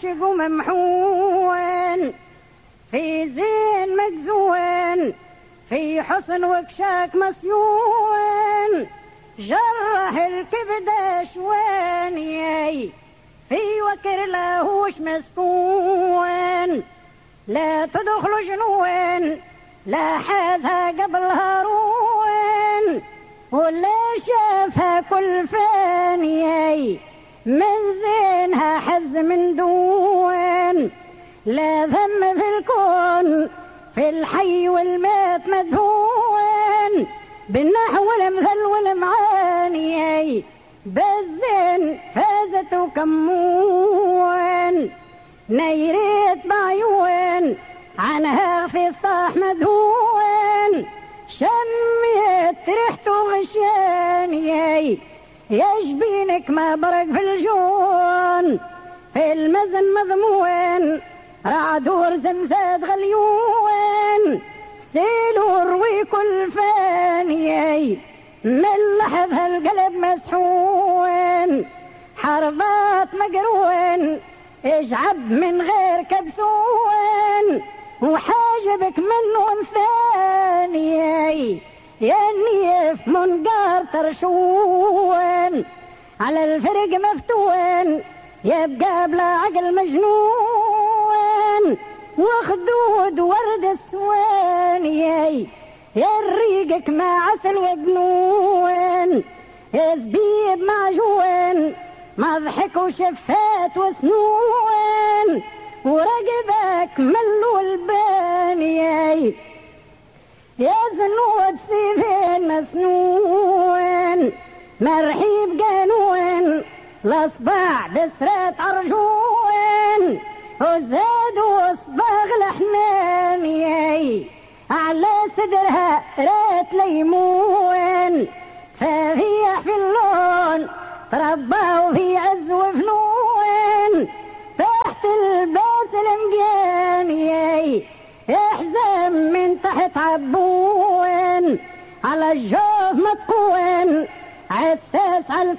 عاشق وممحون، في زين مجزون، في حسن وكشاك مسيون، جرح الكبد شوان ياي، في وكر لهوش مسكون. لا تدخل جنون، لا حازها قبل هارون، ولا شافها كل فانياي، من زينها حز من دون. لا ذم في الكون، في الحي والمات مدهون، بالنحو والمثل والمعاني بالزين فازت وكمون. نيريت بعيون عنها في الصاح مدهون، شميت ريحته غشاني يجبينك ما برق في الجون. في المزن مضمون رعدور زمزاد غليون، سيلو روي كل فاني من لحظها القلب مسحون. حربات مقرون اجعب من غير كبسون، وحاجبك منهم ثاني يا النيف منقار ترشون. على الفرق مفتون يبقى بلا عقل مجنون، وخدود ورد السواني يريقك مع عسل وجنون. زبيب معجون مضحك وشفات وسنون، ورقبك ملو الباني يا زنود سيفين مسنون. مرحيب قانون الاصبع بسرات عرجون، وزادوا صباغ الحناني على صدرها رات ليمون. ففيح في اللون تربوا في عز وفنون، تحت الباس المجاني يحزم من تحت عبون. على الجوف مطقون عساس على